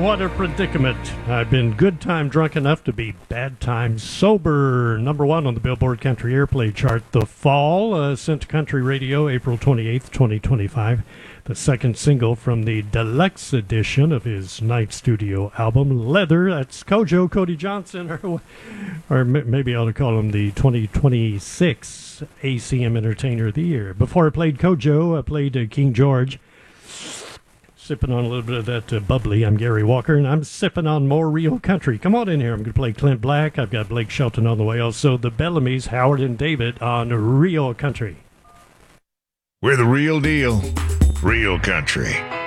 what a predicament. I've been good time drunk enough to be bad time sober. Number one on the Billboard Country Airplay chart. The Fall, sent to country radio April 28th, 2025. The second single from the deluxe edition of his night studio album, Leather. That's Kojo, Cody Johnson, or maybe I ought to call him the 2026 ACM Entertainer of the Year. Before I played Kojo, I played King George. Sipping on a little bit of that bubbly. I'm Gary Walker, and I'm sipping on more real country. Come on in here. I'm going to play Clint Black. I've got Blake Shelton on the way. Also, the Bellamy's, Howard and David on Real Country. We're the real deal. Real country.